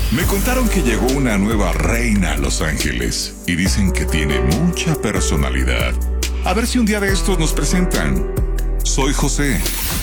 Me contaron que llegó una nueva reina a Los Ángeles y dicen que tiene mucha personalidad. A ver si un día de estos nos presentan. Soy José